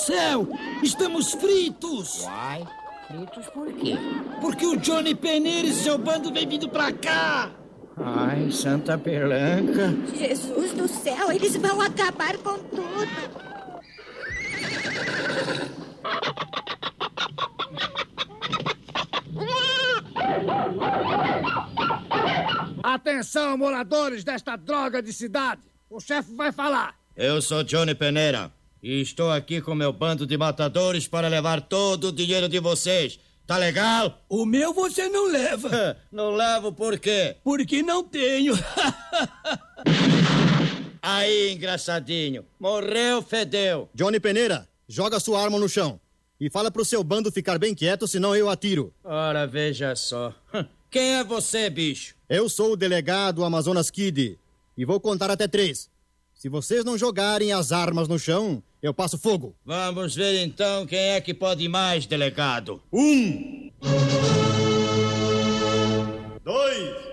céu! Estamos fritos! Uai, fritos por quê? Porque o Johnny Peneira e seu bando vem vindo pra cá! Ai, Santa Pelanca. Jesus do céu, eles vão acabar com tudo. Atenção, moradores desta droga de cidade. O chefe vai falar. Eu sou Johnny Peneira e estou aqui com meu bando de matadores para levar todo o dinheiro de vocês. Tá legal? O meu você não leva. Não levo por quê? Porque não tenho. Aí, engraçadinho. Morreu, fedeu. Johnny Peneira, joga sua arma no chão. E fala pro seu bando ficar bem quieto, senão eu atiro. Ora, veja só. Quem é você, bicho? Eu sou o delegado Amazonas Kid. E vou contar até 3. Se vocês não jogarem as armas no chão, eu passo fogo. Vamos ver então quem é que pode mais, delegado. 1, 2,